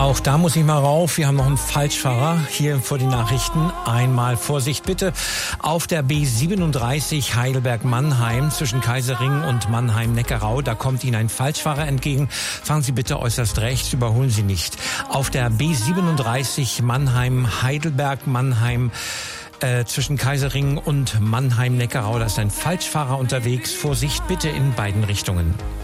Auch da muss ich mal rauf. Wir haben noch einen Falschfahrer hier vor den Nachrichten. Einmal Vorsicht bitte. Auf der B37 Heidelberg-Mannheim zwischen Kaisering und Mannheim-Neckarau. Da kommt Ihnen ein Falschfahrer entgegen. Fahren Sie bitte äußerst rechts, überholen Sie nicht. Auf der B37 Mannheim-Heidelberg-Mannheim zwischen Kaisering und Mannheim-Neckarau. Da ist ein Falschfahrer unterwegs. Vorsicht bitte in beiden Richtungen.